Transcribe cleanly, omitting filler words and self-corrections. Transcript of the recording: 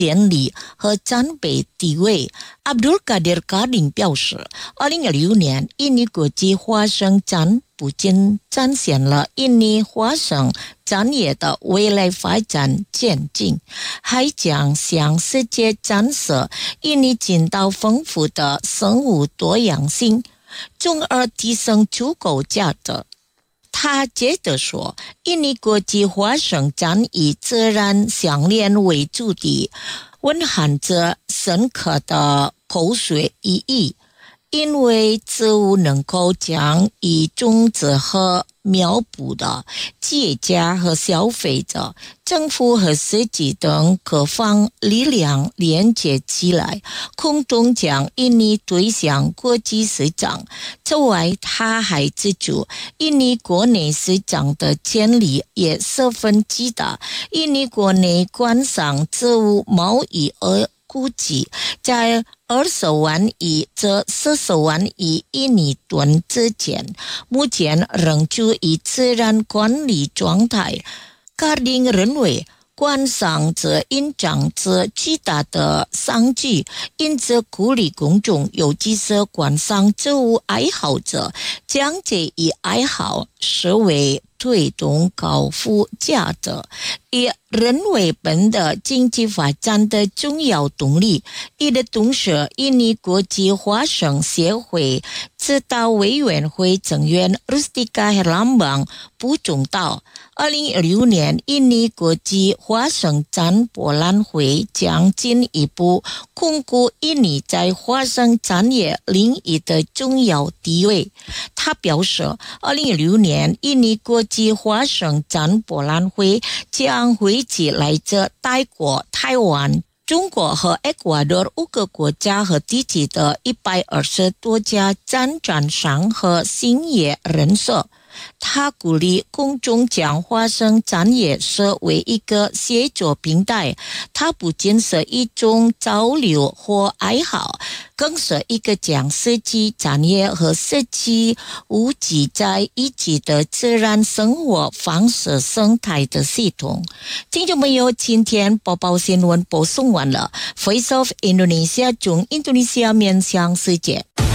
典礼和展北地位。Abdul Qadir Karding 表示，2016年印尼国际花生展不仅展现了印尼花生产业的未来发展前景，还将向世界展示印尼尽到丰富的生物多样性，从而提升出口价值。他接着说，印尼国际花生展以自然项链为主题，蕴含着深刻的科学意义，因为植物能够将以种植和苗圃的企业家和消费者、政府和设计等各方力量连接起来，共同将印尼推向国际市场。此外，他还指出，印尼国内市场的潜力也十分巨大。印尼国内观赏植物贸易额估计在20万亿至40万亿印尼盾之间，目前仍处于自然管理状态。Karding认为，观赏者隐藏着巨大的商机，因此鼓励公众，尤其是观赏植物爱好者，将这一爱好视为推动高附加值，也认为本的经济发展的重要动力。一的同时，印尼国际花生协会指导委员会成员 Rustika Herlambang 补充道，2016年印尼国际花生展博览会将进一步巩固印尼在花生产业领域的重要地位。他表示，2016年印尼国际花生展博览会将汇集来自泰国、台湾、中国和厄瓜多尔5个国家和地区的120多家展展商和兴业人士。他鼓励公众将花生产业视为一个协作平台，它不仅是一种交流或爱好，更是一个将设计产业和设计物集在一起的自然生活方式生态的系统。听众朋友，今天播报新闻播送完了。Voice of Indonesia 从印度尼西亚面向世界。